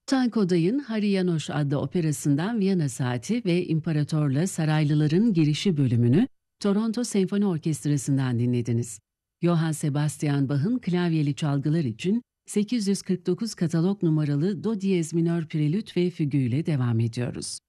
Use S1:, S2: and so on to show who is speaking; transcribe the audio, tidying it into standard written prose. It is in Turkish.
S1: Tankoday'ın Harry Janosch adlı operasından Viyana Saati ve İmparator'la Saraylıların Girişi bölümünü Toronto Senfoni Orkestrası'ndan dinlediniz. Johann Sebastian Bach'ın klavyeli çalgılar için 849 katalog numaralı Do diyez minör prelüt ve fügü ile devam ediyoruz.